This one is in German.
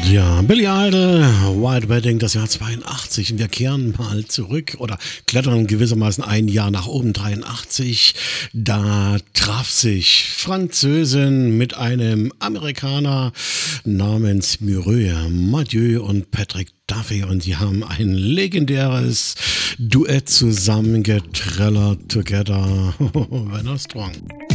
Ja, Billy Idol, White Wedding, das Jahr 82. Und wir kehren mal zurück oder klettern gewissermaßen ein Jahr nach oben, 83. Da traf sich Französin mit einem Amerikaner namens Mireille Mathieu und Patrick Duffy, und sie haben ein legendäres Duett zusammen getrellert, Together When I'm Strong.